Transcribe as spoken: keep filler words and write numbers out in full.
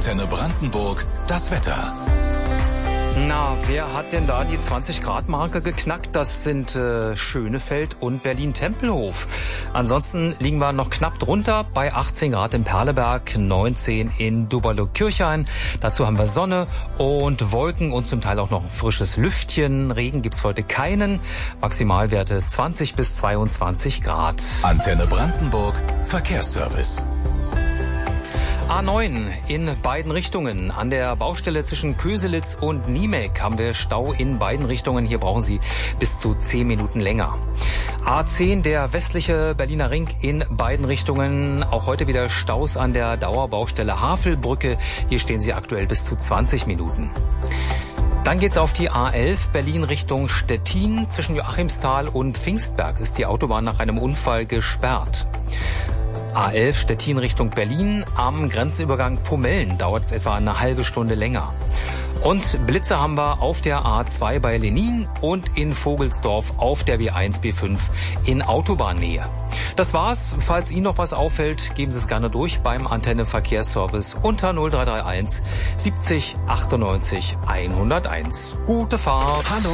Antenne Brandenburg, das Wetter. Na, wer hat denn da die zwanzig Grad Marke geknackt? Das sind äh, Schönefeld und Berlin-Tempelhof. Ansonsten liegen wir noch knapp drunter bei achtzehn Grad in Perleberg, neunzehn in Duberlo-Kirchhain. Dazu haben wir Sonne und Wolken und zum Teil auch noch ein frisches Lüftchen. Regen gibt's heute keinen. Maximalwerte zwanzig bis zweiundzwanzig Grad. Antenne Brandenburg, Verkehrsservice. A neun in beiden Richtungen. An der Baustelle zwischen Köselitz und Niemek haben wir Stau in beiden Richtungen. Hier brauchen Sie bis zu zehn Minuten länger. A zehn, der westliche Berliner Ring in beiden Richtungen. Auch heute wieder Staus an der Dauerbaustelle Havelbrücke. Hier stehen Sie aktuell bis zu zwanzig Minuten. Dann geht's auf die A elf, Berlin Richtung Stettin. Zwischen Joachimsthal und Pfingstberg ist die Autobahn nach einem Unfall gesperrt. A elf Stettin Richtung Berlin, am Grenzübergang Pomellen dauert es etwa eine halbe Stunde länger. Und Blitze haben wir auf der A zwei bei Lenin und in Vogelsdorf auf der B eins B fünf in Autobahnnähe. Das war's. Falls Ihnen noch was auffällt, geben Sie es gerne durch beim Antenne Verkehrsservice unter null drei drei eins siebzig achtundneunzig hunderteins. Gute Fahrt. Hallo,